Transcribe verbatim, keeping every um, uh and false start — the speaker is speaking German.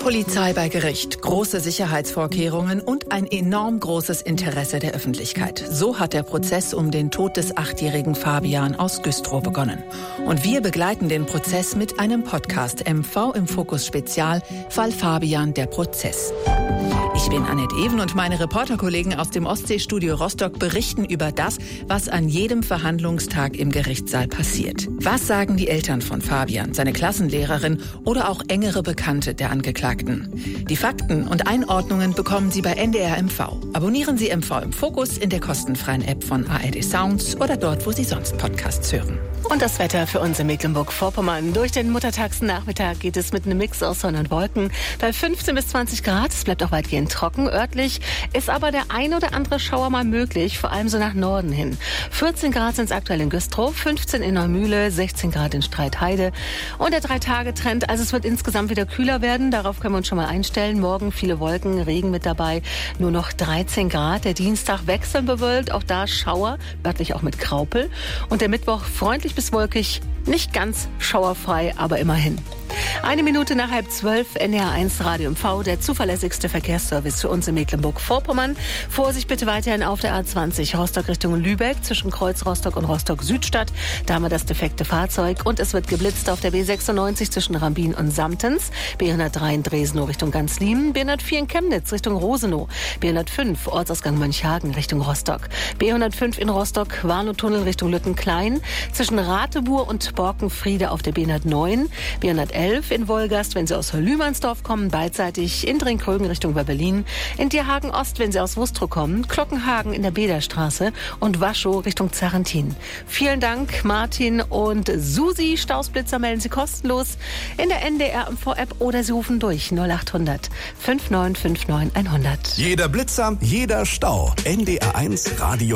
Polizei bei Gericht, große Sicherheitsvorkehrungen und ein enorm großes Interesse der Öffentlichkeit. So hat der Prozess um den Tod des achtjährigen Fabian aus Güstrow begonnen. Und wir begleiten den Prozess mit einem Podcast M V im Fokus Spezial, Fall Fabian, der Prozess. Ich bin Annette Even und meine Reporterkollegen aus dem Ostseestudio Rostock berichten über das, was an jedem Verhandlungstag im Gerichtssaal passiert. Was sagen die Eltern von Fabian, seine Klassenlehrerin oder auch engere Bekannte der Angeklagten? Die Fakten und Einordnungen bekommen Sie bei N D R M V. Abonnieren Sie M V im Fokus in der kostenfreien App von A R D Sounds oder dort, wo Sie sonst Podcasts hören. Und das Wetter für uns in Mecklenburg-Vorpommern. Durch den Muttertagsnachmittag geht es mit einem Mix aus Sonne und Wolken bei fünfzehn bis zwanzig Grad. Es bleibt auch weitgehend trocken. Örtlich ist aber der ein oder andere Schauer mal möglich, vor allem so nach Norden hin. vierzehn Grad sind es aktuell in Güstrow, fünfzehn in Neumühle, sechzehn Grad in Stretheide. Und der Drei-Tage-Trend, also es wird insgesamt wieder kühler werden. Darauf können wir uns schon mal einstellen. Morgen viele Wolken, Regen mit dabei. Nur noch dreizehn Grad. Der Dienstag wechselnd bewölkt, auch da Schauer, örtlich auch mit Graupel. Und der Mittwoch freundlich bis wolkig, nicht ganz schauerfrei, aber immerhin. Eine Minute nach halb zwölf, N D R eins Radio M V, der zuverlässigste Verkehrsservice für uns in Mecklenburg-Vorpommern. Vorsicht bitte weiterhin auf der A zwanzig, Rostock Richtung Lübeck, zwischen Kreuz Rostock und Rostock-Südstadt. Da haben wir das defekte Fahrzeug. Und es wird geblitzt auf der B sechsundneunzig zwischen Rambin und Samtens, B hundertdrei in Dresenow Richtung Ganzliemen, B hundertvier in Chemnitz Richtung Rosenow, B hundertfünf Ortsausgang Mönchhagen Richtung Rostock, B hundertfünf in Rostock, Warnow-Tunnel Richtung Lückenklein, zwischen Ratebur und Borkenfriede auf der B hundertneun, B hundertelf in Wolgast, wenn Sie aus Lühmannsdorf kommen, beidseitig in Drinkrögen Richtung Berlin, in Dierhagen Ost, wenn Sie aus Wustrow kommen, Glockenhagen in der Bederstraße und Waschow Richtung Zarentin. Vielen Dank, Martin und Susi. Stausblitzer melden Sie kostenlos in der N D R M V-App oder Sie rufen durch null achthundert fünfundneunzig neunundfünfzig neunhundert. Jeder Blitzer, jeder Stau. N D R eins Radio